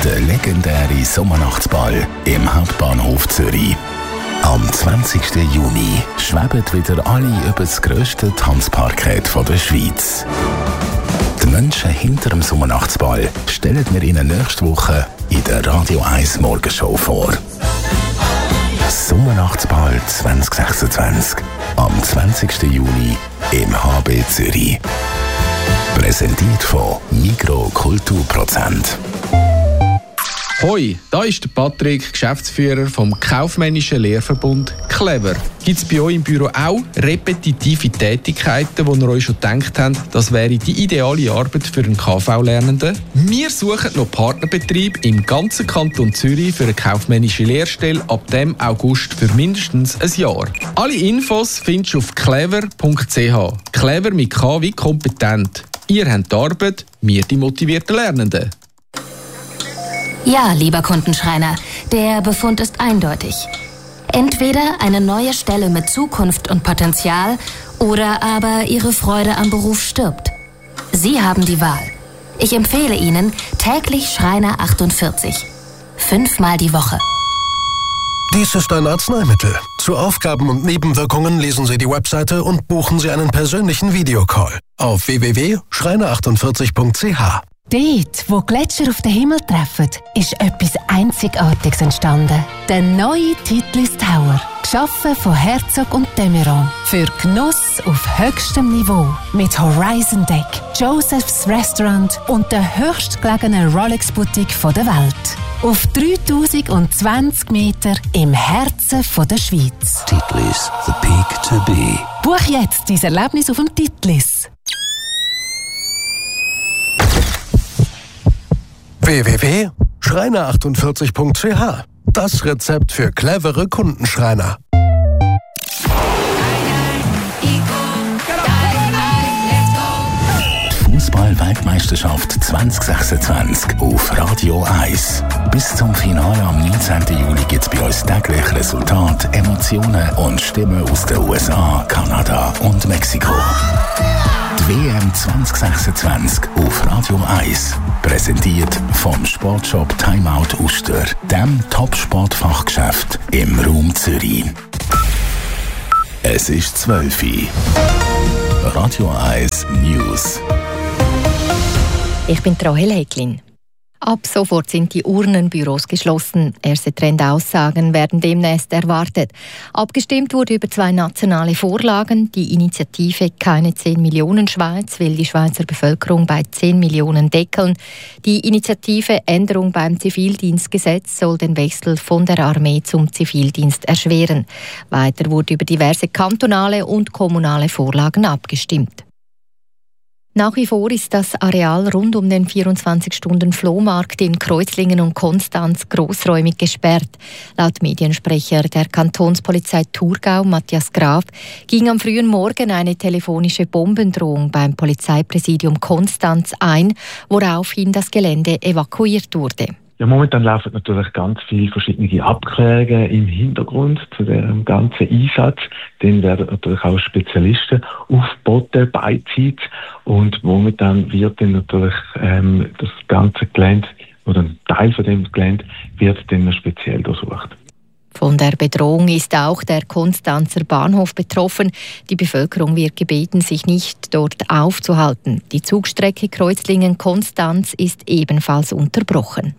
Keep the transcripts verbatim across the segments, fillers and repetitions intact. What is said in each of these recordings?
der legendäre Sommernachtsball im Hauptbahnhof Zürich. Am zwanzigsten Juni schweben wieder alle über das grösste Tanzparkett der Schweiz. Die Menschen hinter dem Sommernachtsball stellen wir Ihnen nächste Woche in der Radio eins Morgenshow vor. Sommernachtsball zwanzig sechsundzwanzig am zwanzigsten Juni im H B Zürich. Präsentiert von Migros Kulturprozent. Hoi, da ist der Patrick, Geschäftsführer vom kaufmännischen Lehrverbund Clever. Gibt es bei euch im Büro auch repetitive Tätigkeiten, wo ihr euch schon gedacht habt, das wäre die ideale Arbeit für einen K V-Lernenden? Wir suchen noch Partnerbetrieb im ganzen Kanton Zürich für eine kaufmännische Lehrstelle ab dem August für mindestens ein Jahr. Alle Infos findest du auf clever punkt c h. Clever mit K wie kompetent. Ihr habt die Arbeit, wir die motivierten Lernenden. Ja, lieber Kundenschreiner, der Befund ist eindeutig. Entweder eine neue Stelle mit Zukunft und Potenzial oder aber Ihre Freude am Beruf stirbt. Sie haben die Wahl. Ich empfehle Ihnen täglich Schreiner achtundvierzig. Fünfmal die Woche. Dies ist ein Arzneimittel. Zu Aufgaben und Nebenwirkungen lesen Sie die Webseite und buchen Sie einen persönlichen Videocall auf w w w punkt schreiner achtundvierzig punkt c h. Dort, wo Gletscher auf den Himmel treffen, ist etwas Einzigartiges entstanden. Der neue Titlis Tower. Geschaffen von Herzog und de Meuron. Für Genuss auf höchstem Niveau. Mit Horizon Deck, Joseph's Restaurant und der höchstgelegenen Rolex-Boutique der Welt. Auf dreitausendzwanzig Meter im Herzen der Schweiz. Titlis, the peak to be. Buch jetzt dein Erlebnis auf dem Titlis. w w w punkt schreiner achtundvierzig punkt c h. Das Rezept für clevere Kundenschreiner. Die Fußball-Weltmeisterschaft zwanzig sechsundzwanzig auf Radio eins. Bis zum Finale am neunzehnten Juli gibt es bei uns täglich Resultate, Emotionen und Stimmen aus den U S A, Kanada und Mexiko. Die W M zwanzig sechsundzwanzig auf Radio eins. Präsentiert vom Sportshop Timeout Uster, dem Top-Sportfachgeschäft im Raum Zürich. Es ist zwölf Uhr. Radio eins News. Ich bin Rahel Häcklin. Ab sofort sind die Urnenbüros geschlossen. Erste Trendaussagen werden demnächst erwartet. Abgestimmt wurde über zwei nationale Vorlagen. Die Initiative Keine zehn Millionen Schweiz will die Schweizer Bevölkerung bei zehn Millionen deckeln. Die Initiative Änderung beim Zivildienstgesetz soll den Wechsel von der Armee zum Zivildienst erschweren. Weiter wurde über diverse kantonale und kommunale Vorlagen abgestimmt. Nach wie vor ist das Areal rund um den vierundzwanzig-Stunden-Flohmarkt in Kreuzlingen und Konstanz grossräumig gesperrt. Laut Mediensprecher der Kantonspolizei Thurgau, Matthias Graf, ging am frühen Morgen eine telefonische Bombendrohung beim Polizeipräsidium Konstanz ein, woraufhin das Gelände evakuiert wurde. Ja, momentan laufen natürlich ganz viele verschiedene Abklärungen im Hintergrund zu dem ganzen Einsatz. Dann werden natürlich auch Spezialisten aufgeboten, beizieht. Und momentan wird dann natürlich ähm, das ganze Gelände oder ein Teil von dem Gelände wird dann noch speziell durchsucht. Von der Bedrohung ist auch der Konstanzer Bahnhof betroffen. Die Bevölkerung wird gebeten, sich nicht dort aufzuhalten. Die Zugstrecke Kreuzlingen-Konstanz ist ebenfalls unterbrochen.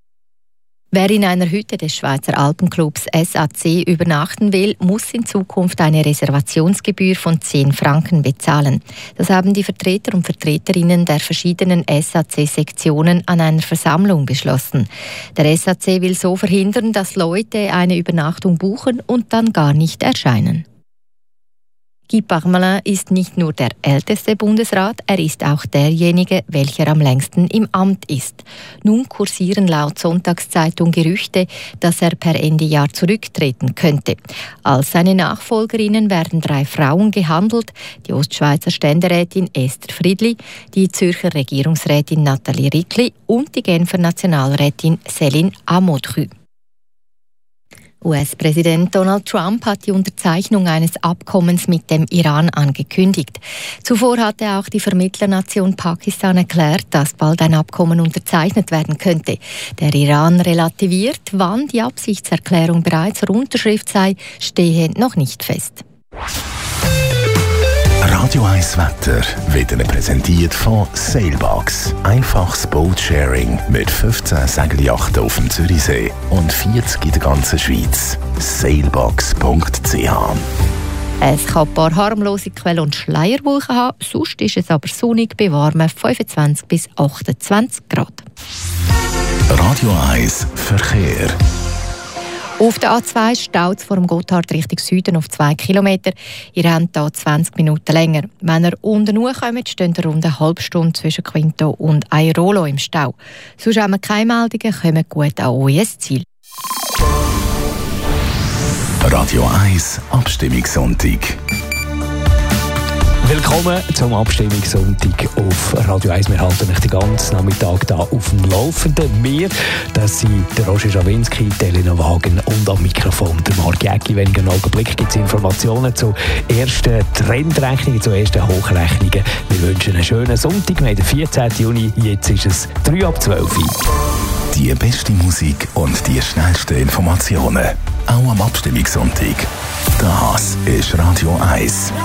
Wer in einer Hütte des Schweizer Alpenclubs S A C übernachten will, muss in Zukunft eine Reservationsgebühr von zehn Franken bezahlen. Das haben die Vertreter und Vertreterinnen der verschiedenen S A C-Sektionen an einer Versammlung beschlossen. Der S A C will so verhindern, dass Leute eine Übernachtung buchen und dann gar nicht erscheinen. Guy Parmelin ist nicht nur der älteste Bundesrat, er ist auch derjenige, welcher am längsten im Amt ist. Nun kursieren laut Sonntagszeitung Gerüchte, dass er per Ende Jahr zurücktreten könnte. Als seine Nachfolgerinnen werden drei Frauen gehandelt, die Ostschweizer Ständerätin Esther Friedli, die Zürcher Regierungsrätin Nathalie Rickli und die Genfer Nationalrätin Céline Amodru. U S-Präsident Donald Trump hat die Unterzeichnung eines Abkommens mit dem Iran angekündigt. Zuvor hatte auch die Vermittlernation Pakistan erklärt, dass bald ein Abkommen unterzeichnet werden könnte. Der Iran relativiert, wann die Absichtserklärung bereits zur Unterschrift sei, stehe noch nicht fest. Radio eins Wetter wird Ihnen präsentiert von Sailbox. Einfaches Boatsharing mit fünfzehn Segelyachten auf dem Zürichsee und vierzig in der ganzen Schweiz. sailbox punkt c h. Es kann ein paar harmlose Quellen und Schleierwolken haben, sonst ist es aber sonnig bei warmen fünfundzwanzig bis achtundzwanzig Grad. Radio eins Verkehr. Auf der A zwei staut es vor dem Gotthard Richtung Süden auf zwei Kilometer. Ihr habt hier zwanzig Minuten länger. Wenn ihr unten hochkommt, stehen ihr rund eine halbe Stunde zwischen Quinto und Airolo im Stau. Sonst haben wir keine Meldungen, kommen gut an euer Ziel. Radio eins Abstimmungssonntag. Willkommen zum Abstimmungssonntag auf Radio eins. Wir halten euch den ganzen Nachmittag hier auf dem Laufenden. Wir, das sind der Roger Schawinski, Elena Wagen und am Mikrofon der Marc Jäcki. Wenn einen Augenblick gibt es Informationen zu ersten Trendrechnungen, zu ersten Hochrechnungen. Wir wünschen einen schönen Sonntag. Wir haben den vierzehnten Juni, jetzt ist es drei ab zwölf. Die beste Musik und die schnellsten Informationen. Auch am Abstimmungssonntag. Das ist Radio eins.